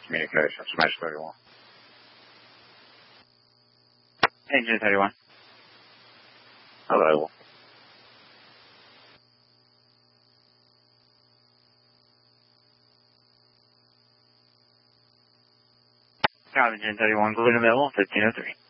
communication. Smash 31. Engine 31. Available. Engine 31, Gluten available, 1503.